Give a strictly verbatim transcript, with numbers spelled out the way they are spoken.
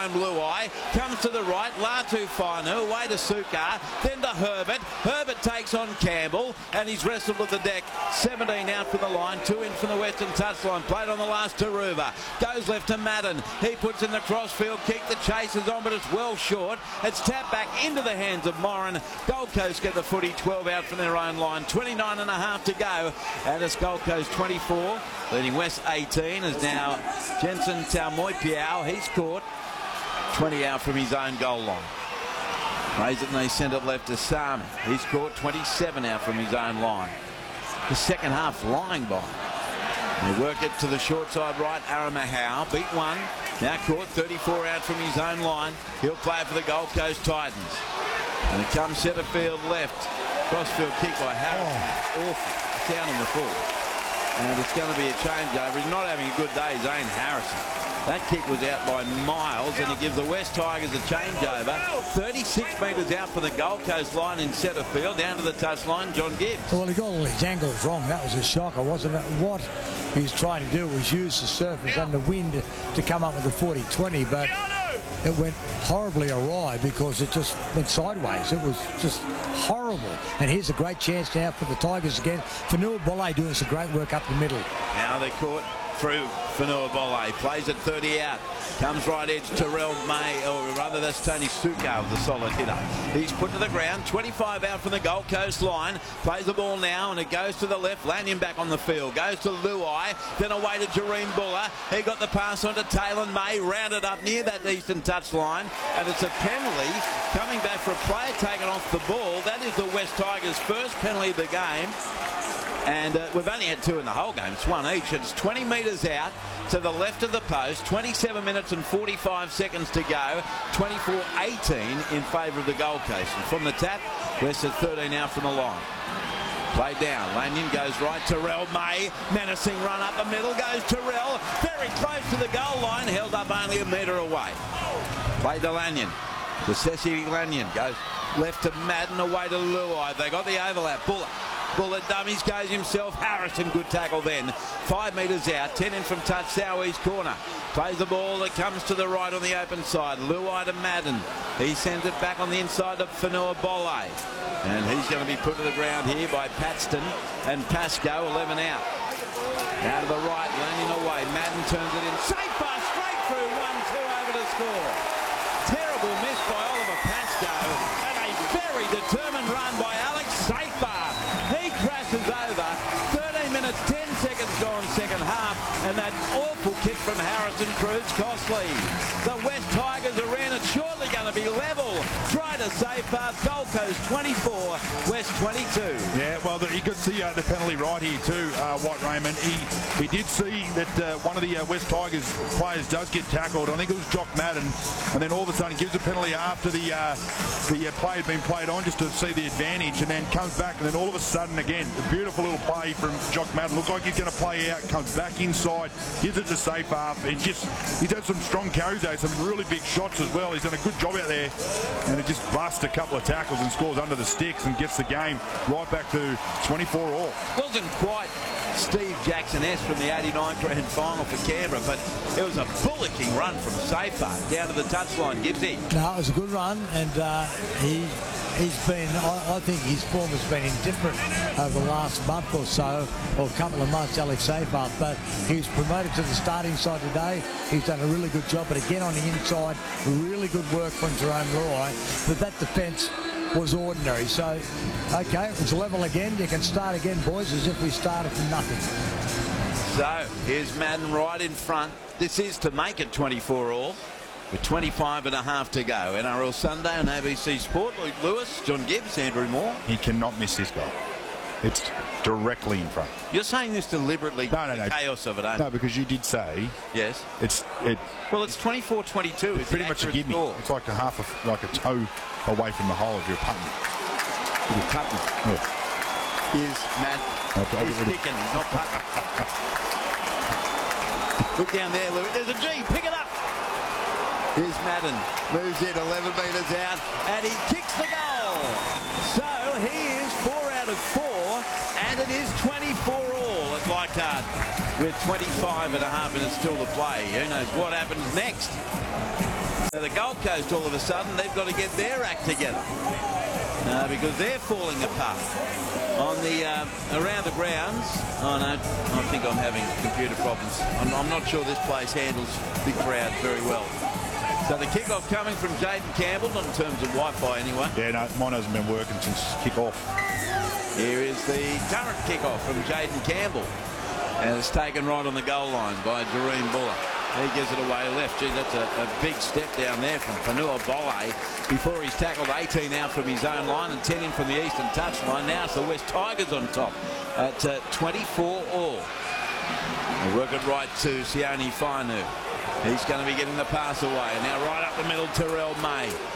Jerome Luai. Comes to the right. Latu Fainu. Away to Suka. Then to Herbert. Herbert takes on Campbell. And he's wrestled with the deck. seventeen out from the line. Two in from the western touchline. Played on the last to Ruva. Goes left to Madden. He puts in the crossfield kick. The chase is on, but it's well short. It's tapped back into the hands of Moran. Gold Coast get the footy. twelve out from their own line. twenty-nine and a half to go. And it's Gold Coast twenty-four. Leading West eighteen is now Jensen Taumoipiao. He's caught twenty out from his own goal line. Raise it and they send it left to Sami. He's caught twenty-seven out from his own line. The second half flying by. They work it to the short side right. Aramahau beat one. Now caught thirty-four out from his own line. He'll play it for the Gold Coast Titans. And it comes centre field left. Crossfield kick by Harris. Oh. Awful. Down in the full. And it's going to be a changeover. He's not having a good day, Zane Harrison. That kick was out by miles, and it gives the West Tigers a changeover. thirty-six metres out for the Gold Coast line in centre field, down to the touchline, John Gibbs. Well, he got all his angles wrong. That was a shocker, wasn't it? What he's trying to do was use the surface and the wind to come up with the forty twenty, but it went horribly awry because it just went sideways. It was just horrible. And here's a great chance now for the Tigers again. Fanua Bolle doing some great work up the middle. Now they're caught through Fanua Bolle. Plays it thirty out. Comes right edge, Terrell May, or rather that's Tony Suka with a solid hitter. He's put to the ground, twenty-five out from the Gold Coast line. Plays the ball now and it goes to the left. Lanyon back on the field. Goes to Luai, then away to Jareem Buller. He got the pass on to Taylor May, rounded up near that eastern touchline. And it's a penalty coming back for a player taken off the ball. That is the West Tigers' first penalty of the game. And uh, we've only had two in the whole game. It's one each. It's twenty metres out to the left of the post. twenty-seven minutes and forty-five seconds to go. twenty-four eighteen in favour of the Gold Coast. And from the tap, West at thirteen out from the line. Play down. Lanyon goes right. Terrell May. Menacing run up the middle. Goes Terrell. Very close to the goal line. Held up only a metre away. Play to Lanyon. To Ceci Lanyon. Goes left to Madden. Away to Luai. They got the overlap. Buller. Buller dummies, goes himself. Harrison, good tackle then. Five metres out, ten in from touch, Sowe's corner. Plays the ball that comes to the right on the open side. Luai to Madden. He sends it back on the inside to Fanua Bolle. And he's going to be put to the ground here by Paxton and Pascoe, eleven out. Out of the right, Lanyon away. Madden turns it in. Safe pass straight through, one two over to score. Terrible miss by Oliver Pascoe. And a very determined run by Alex Safar. He crashes over. thirteen minutes, ten seconds gone second half. And that awful kick from Harrison proves costly. The West Tigers are in. It's shortly going to be level. Try to save past Gold Coast twenty-four, West twenty-two. Yeah, well, the, you could see uh, the penalty right here too, uh, White Raymond. He we did see that uh, one of the uh, West Tigers players does get tackled. I think it was Jock Madden, and then all of a sudden he gives a penalty after the uh, the uh, play had been played on just to see the advantage, and then comes back, and then all of a sudden again, a beautiful little play from Jock Madden. Looks like he's going to play out, comes back inside, gives it to safe half. He just he's had some strong carries there, some really big shots as well. He's done a good job out there, and it just busts a couple of tackles and scores under the sticks and gets the game right back to twenty-four all. Wasn't quite Steve Jackson-esque from the eighty-nine grand final for Canberra, but it was a bullocking run from Safar down to the touchline. Gibbsy. No, it was a good run, and uh, he, he's been, I, I think his form has been indifferent over the last month or so, or a couple of months, Alex Safar, but he was promoted to the starting side today. He's done a really good job, but again on the inside, really good work from Jerome Luai, but that defence was ordinary. So, okay, it's level again. You can start again, boys, as if we started from nothing. So, here's Madden right in front. This is to make it twenty-four all, with twenty-five and a half to go. N R L Sunday on A B C Sport. Luke Lewis, John Gibbs, Andrew Moore. He cannot miss this goal. It's directly in front. You're saying this deliberately? No, no, no. The chaos of it, aren't No, because you did say. Yes. It's it. Well, it's twenty-four twenty-two. It's pretty much a gimme. Score. It's like a half of like a toe away from the hole if you're putting. You're putting. Yeah. Is Matt? Okay, He's kicking. He's not putting. Look down there, Lou. There's a G. Pick it up. Here's Madden. Moves in eleven metres out, and he kicks the goal. So he is four out of four, and it is twenty-four all at Leichhardt with twenty-five and a half minutes still to play. Who knows what happens next? Now the Gold Coast, all of a sudden, they've got to get their act together uh, because they're falling apart on the uh, around the grounds. Oh no, I think I'm having computer problems. I'm, I'm not sure this place handles big crowds very well. So the kickoff coming from Jaden Campbell, not in terms of Wi-Fi anyway. Yeah, no, mine hasn't been working since kick-off. Here is the current kickoff from Jaden Campbell. And it's taken right on the goal line by Jareen Buller. He gives it away left. Gee, that's a, a big step down there from Fanua Bolle before he's tackled eighteen out from his own line and ten in from the eastern touchline. Now it's the West Tigers on top at uh, twenty-four all. They work it right to Sione Fainu. He's going to be getting the pass away. Now right up the middle, Terrell May.